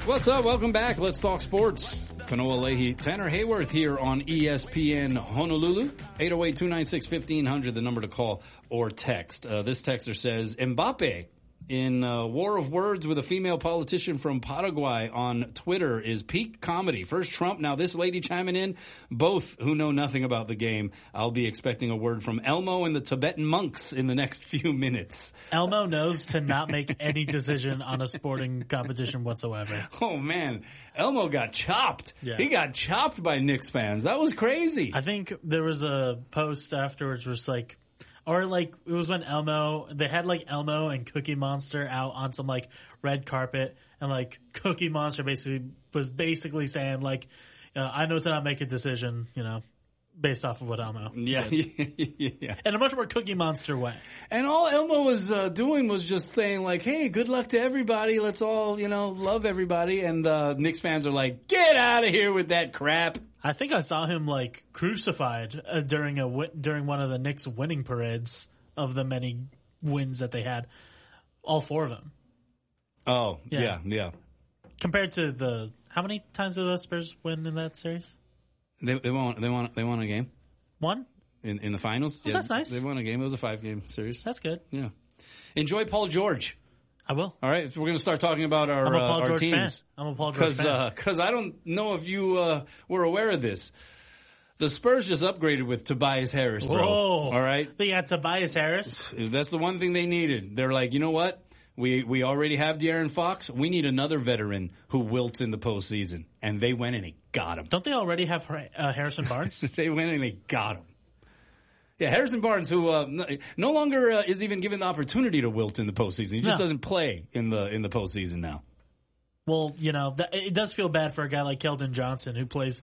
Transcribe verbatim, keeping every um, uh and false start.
What's up? Welcome back. Let's talk sports. Kanoa Leahy, Tanner Hayworth here on E S P N Honolulu. eight oh eight, two nine six, fifteen hundred, the number to call or text. Uh, this texter says, Mbappe in uh, War of Words with a female politician from Paraguay on Twitter is peak comedy. First Trump, now this lady chiming in. Both who know nothing about the game. I'll be expecting a word from Elmo and the Tibetan monks in the next few minutes. Elmo knows to not make any decision on a sporting competition whatsoever. Oh, man. Elmo got chopped. Yeah. He got chopped by Knicks fans. That was crazy. I think there was a post afterwards where it's like, or like, it was when Elmo, they had like Elmo and Cookie Monster out on some like red carpet, and like Cookie Monster basically was basically saying like, uh, I know to not make a decision, you know, based off of what Elmo Yeah, yeah. in a much more Cookie Monster way. And all Elmo was uh, doing was just saying like, hey, good luck to everybody. Let's all, you know, love everybody. And uh, Knicks fans are like, get out of here with that crap. I think I saw him like crucified uh, during a wi- during one of the Knicks winning parades of the many wins that they had. All four of them. Oh, yeah, Yeah. yeah. Compared to the, how many times did the Spurs win in that series? They, they won. They won. They won a game One? in in the finals. Oh, yeah, that's nice. They won a game. It was a five game series. That's good. Yeah. Enjoy Paul George. I will. All right, we're going to start talking about our I'm a uh, Paul our George fan. teams. I'm a Paul George Because fan. because I don't know if you uh, were aware of this. The Spurs just upgraded with Tobias Harris, bro. Whoa. All right, They got Tobias Harris. that's the one thing they needed. They're like, you know what? We we already have De'Aaron Fox. We need another veteran who wilts in the postseason, and they went and they got him. Don't they already have uh, Harrison Barnes? They went and they got him. Yeah, Harrison Barnes, who uh, no, no longer uh, is even given the opportunity to wilt in the postseason. He just No. doesn't play in the in the postseason now. Well, you know, th- it does feel bad for a guy like Keldon Johnson who plays